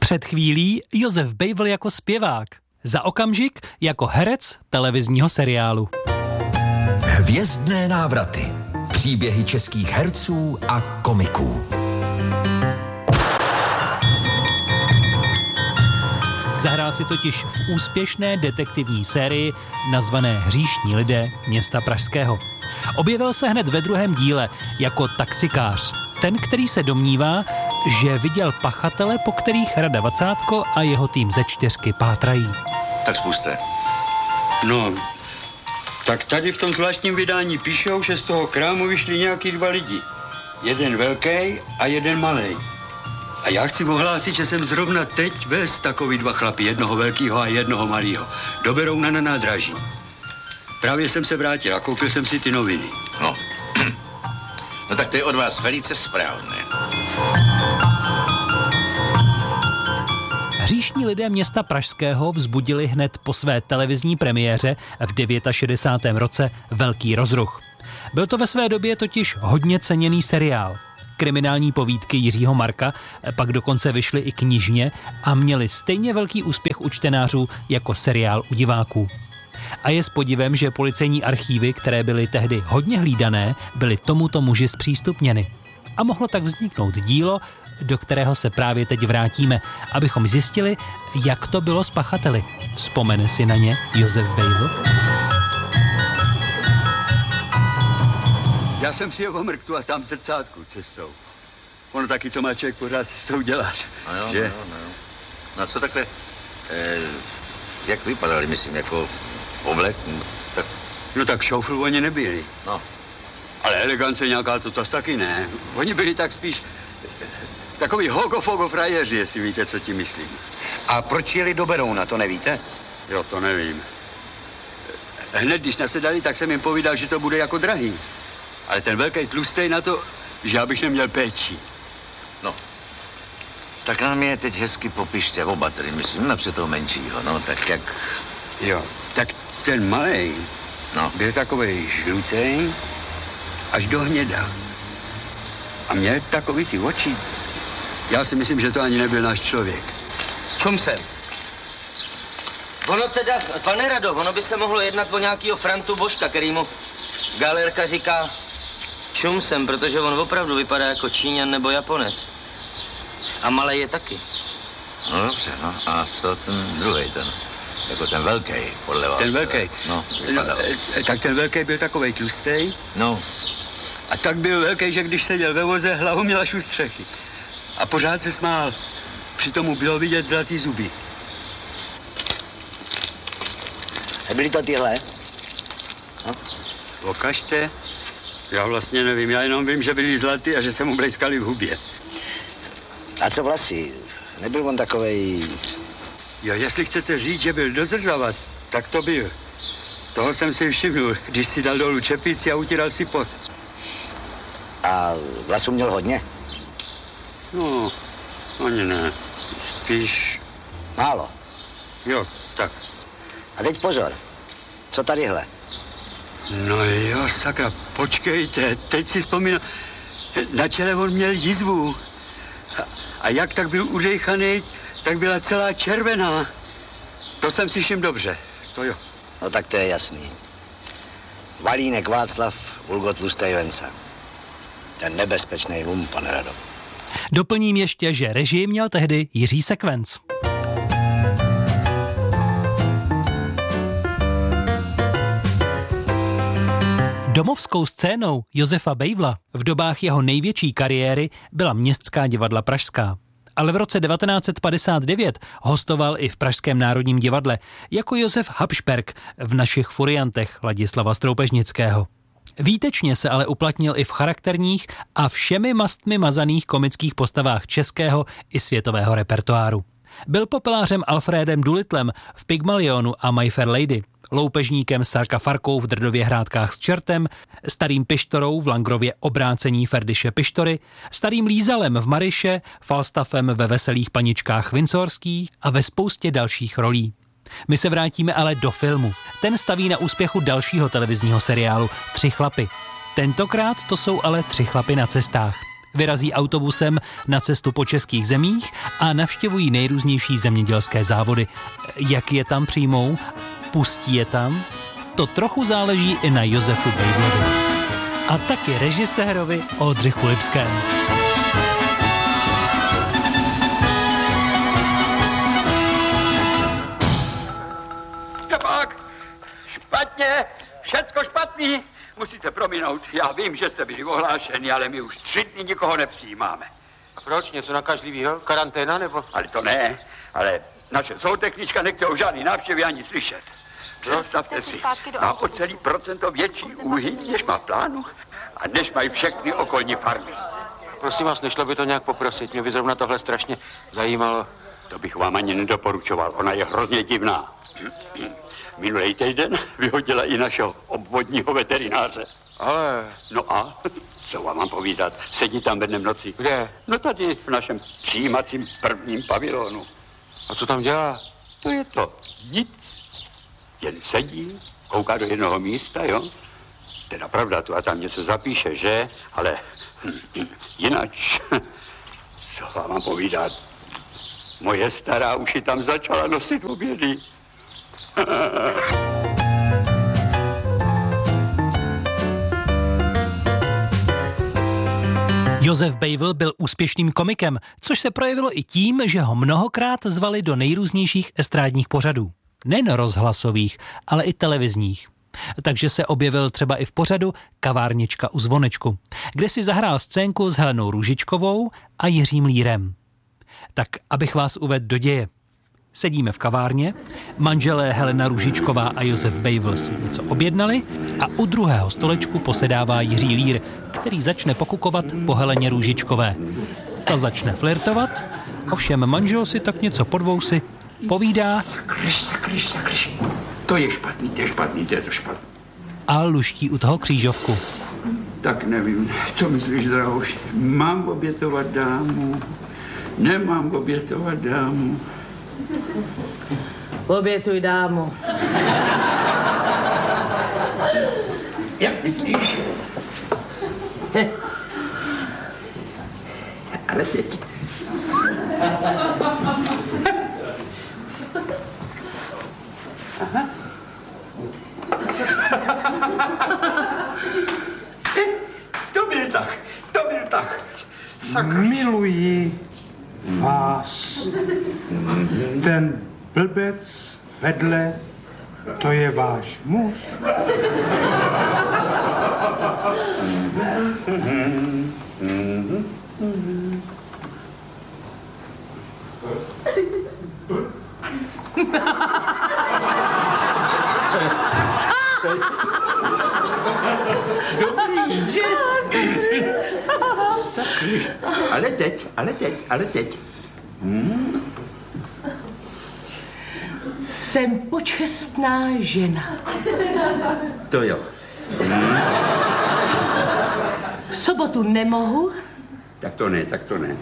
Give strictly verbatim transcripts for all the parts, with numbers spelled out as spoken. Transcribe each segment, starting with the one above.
Před chvílí Josef Bejvl jako zpěvák, za okamžik jako herec televizního seriálu. Hvězdné návraty. Příběhy českých herců a komiků. Zahrál si totiž v úspěšné detektivní sérii nazvané Hříšní lidé města Pražského. Objevil se hned ve druhém díle jako taxikář. Ten, který se domnívá, že viděl pachatele, po kterých Rada Vacátko a jeho tým ze čtyřky pátrají. Tak spuste. No, tak tady v tom zvláštním vydání píšou, že z toho krámu vyšli nějaký dva lidi. Jeden velký a jeden malej. A já chci ohlásit, že jsem zrovna teď vez takový dva chlapy, jednoho velkýho a jednoho malýho. Do Berouna na nádraží. Právě jsem se vrátil a koupil jsem si ty noviny. No. No tak to je od vás velice správné. Hříšní lidé města Pražského vzbudili hned po své televizní premiéře v šedesátém devátém roce velký rozruch. Byl to ve své době totiž hodně ceněný seriál. Kriminální povídky Jiřího Marka pak dokonce vyšly i knižně a měly stejně velký úspěch u čtenářů jako seriál u diváků. A je s podivem, že policejní archívy, které byly tehdy hodně hlídané, byly tomuto muži zpřístupněny. A mohlo tak vzniknout dílo, do kterého se právě teď vrátíme, abychom zjistili, jak to bylo s pachateli. Vzpomene si na ně Josef Bejvl? Já jsem si ho omrktu a tam v zrcátku cestou. Ono taky, co má člověk pořád cestou dělat. No jo, že? no jo, no jo. No a co takhle, eh, jak vypadali, myslím, jako oblek, tak... No tak šoufl oni nebyli. No. Ale elegance nějaká to zas taky ne. Oni byli tak spíš takový hogo-fogo frajeři, jestli víte, co tím myslím. A proč jeli do Berouna, to nevíte? Jo, to nevím. Hned, když nasedali, tak jsem jim povídal, že to bude jako drahý. Ale ten velký tlustej na to, že já bych neměl péči. No. Tak nám je teď hezky popište oba tedy, myslím, napřed toho menšího, no, tak jak... Jo, tak ten malej No. byl takovej žlutej až do hněda. A měl takový ty oči. Já si myslím, že to ani nebyl náš člověk. Čum jsem. Ono teda, pane Rado, ono by se mohlo jednat o nějakýho Frantu Božka, který mu galerka říká čum jsem, protože on opravdu vypadá jako Číňan nebo Japonec. A malej je taky. No dobře, no. A co ten druhý, ten, jako ten velký, podle vás? Ten velký? No, no, vypadal. tak ten velký byl takovej tlustej. No. A tak byl velký, že když seděl ve voze, hlavu měl až u střechy. A pořád se smál. Přitom mu bylo vidět zlatý zuby. Nebyli to tyhle? No? Okažte. Já vlastně nevím, já jenom vím, že byli zlatý a že se mu blejskali v hubě. A co vlasy? Nebyl on takovej... Jo, jestli chcete říct, že byl dozrzavat, tak to byl. Toho jsem si všimnul, když si dal dolů čepici a utíral si pot. A vlasů měl hodně? No, ani ne. Spíš... Málo. Jo, tak. A teď pozor. Co tadyhle? No jo, sakra, počkejte, teď si vzpomínám. Na čele on měl jizvu. A, a jak tak byl udejchaný, tak byla celá červená. To jsem si všiml dobře, to jo. No tak to je jasný. Valínek Václav, Vulgo tlustej Venca. Ten nebezpečný um, pane Rado. Doplním ještě, že režii měl tehdy Jiří Sekvenc. Domovskou scénou Josefa Bejvla v dobách jeho největší kariéry byla Městská divadla pražská. Ale v roce devatenáct set padesát devět hostoval i v Pražském národním divadle jako Josef Habšperk v Našich furiantech Ladislava Stroupežnického. Výtečně se ale uplatnil i v charakterních a všemi mastmi mazaných komických postavách českého i světového repertoáru. Byl popelářem Alfrédem Doolitlem v Pygmalionu a My Fair Lady, loupežníkem Sarka Farkou v Drdově hrádkách s čertem, starým Pištorou v Langrově Obrácení Ferdiše Pištory, starým Lízalem v Maryše, Falstaffem ve Veselých paničkách Windsorských a ve spoustě dalších rolí. My se vrátíme ale do filmu. Ten staví na úspěchu dalšího televizního seriálu Tři chlapy. Tentokrát to jsou ale tři chlapy na cestách. Vyrazí autobusem na cestu po českých zemích a navštěvují nejrůznější zemědělské závody. Jak je tam přijmou? Pustí je tam? To trochu záleží i na Josefu Bejvlovi. A taky režisérovi Oldřichu Lipskému. Štěpák, špatně, všecko špatný. Musíte prominout, já vím, že jste byli ohlášeni, ale my už tři dny nikoho nepřijímáme. A proč? Něco nakažlivého? Karanténa nebo? Ale to ne, ale naše zootechnička nechce o žádný návštěvy ani slyšet. Představte si, má o celý procento větší úhyň, než má plánu a než mají všechny okolní farmy. Prosím vás, nešlo by to nějak poprosit? Mě by zrovna tohle strašně zajímalo. To bych vám ani nedoporučoval, ona je hrozně divná. Minulý týden vyhodila i našeho obvodního veterináře. Ale... No a co vám mám povídat? Sedí tam ve dnem noci. Kde? No tady v našem přijímacím prvním pavilonu. A co tam dělá? To je to nic. Jen sedí, kouká do jednoho místa, jo? Teda pravda, tu a tam něco zapíše, že? Ale jináč, co vám mám povídat? Moje stará už ji tam začala nosit obědy. Josef Bejvl byl úspěšným komikem, což se projevilo i tím, že ho mnohokrát zvali do nejrůznějších estrádních pořadů. Nejen rozhlasových, ale i televizních. Takže se objevil třeba i v pořadu Kavárnička u zvonečku, kde si zahrál scénku s Helenou Růžičkovou a Jiřím Lírem. Tak, abych vás uvedl do děje. Sedíme v kavárně, manželé Helena Růžičková a Josef Bejvl si něco objednali a u druhého stolečku posedává Jiří Lír, který začne pokukovat po Heleně Růžičkové. Ta začne flirtovat, ovšem manžel si tak něco pod vousy povídá. Sakryš, sakryš, sakryš. To je špatný, to je špatný, to je to špatný. A luští u toho křížovku. Tak nevím, co myslíš, drahouši? Mám obětovat dámu? Nemám obětovat dámu? Obětuj dámu. Jak myslíš? Ale teď... Aha. To byl tak, to byl tak. Sakra. Miluji vás. Ten blbec vedle, to je váš muž. Dobrý, že? Sakry. Ale teď, ale teď, ale teď. Hmm. Jsem počestná žena. To jo. Hmm. V sobotu nemohu. Tak to ne, tak to ne.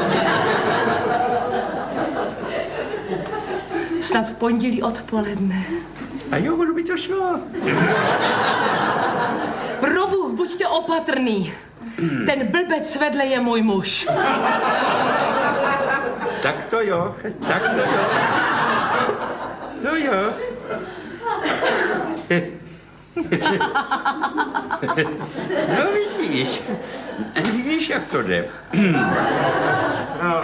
Snad v pondělí odpoledne. A jo, ono by to šlo. Probůh, buďte opatrný. Ten blbec vedle je můj muž. Tak to jo, tak to jo. To jo. No vidíš, vidíš, jak to jde. No.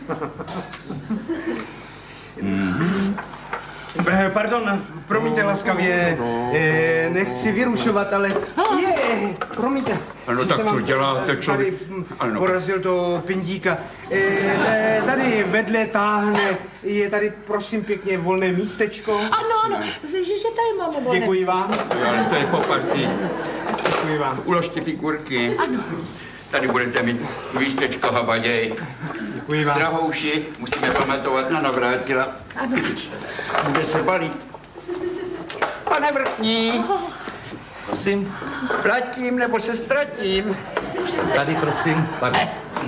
Mm-hmm. Pardon, promiňte laskavě, eh, nechci vyrušovat, ale je, promiňte. Ano, tak co děláte, člověk? Tady porazil to pindíka. Eh, tady vedle táhne, je tady prosím pěkně volné místečko. Ano, ano, že, že tady máme volné. Děkuji vám. Ale to je po partii. Děkuji vám. Uložte figurky. Ano. Tady budete mít místečko habaděj. Děkuji vám. Drahouši, musíme pamatovat na Navrátila. Ano. Bude se balit. Pane Vrtní. Prosím. Platím nebo se ztratím? Jsem tady, prosím. Pardon.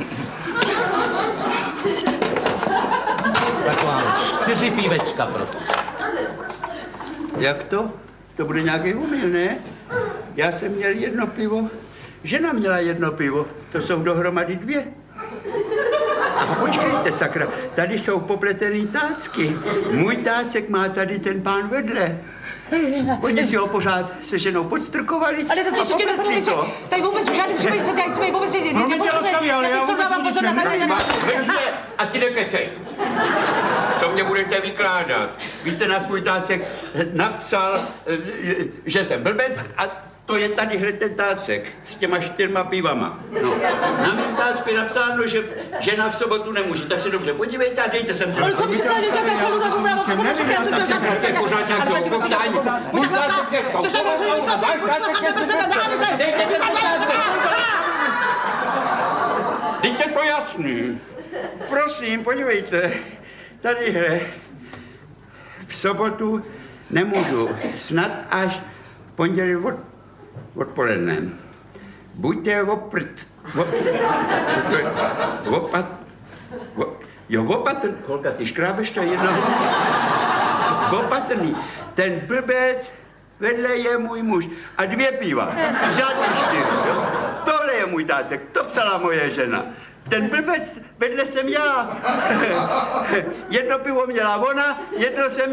Tak máme čtyři pívečka, prosím. Jak to? To bude nějaký omyl, ne? Já jsem měl jedno pivo, žena měla jedno pivo. to jsou dohromady dvě. A počkejte, sakra, tady jsou popletený tácky. Můj tácek má tady ten pán vedle. Oni si ho pořád se ženou podstrkovali. Ale to si tě nepovedli se, tady vůbec v žádném případě se tady jsme vůbec se... Promiňte laskavě, ale já vůbec ničem nevím. A ti nekecej. Co mě budete vykládat? Vy jste na svůj tácek napsal, že jsem blbec a to je tadyhle ten tácek s těma čtyřma pivama. No. Na mém tácku je napsáno, že žena v sobotu nemůže, tak se dobře podívejte a dejte sem ten... Ale co by se pláděte, tak celou dobu bravo, co jsem však, já jsem to To je pořád nějakého povídání. Můj tácek je... Co se vám zřejmě váš tácek je... Dejte sem ten tácek! Teď je to jasný. Prosím, podívejte. Tadyhle. V sobotu nemůžu. Snad až pondělí od, odpoledne. Buďte oprt. Op, to je, opat, op, jo, opatrný. Kolka, ty škrábeš to jedno. Opatrný. Ten blbec vedle je můj muž. A dvě piva. Žádný čtyři. Jo? Tohle je můj tácek. To psala moje žena. Ten blbec vedle jsem já. Jedno pivo měla ona, jedno jsem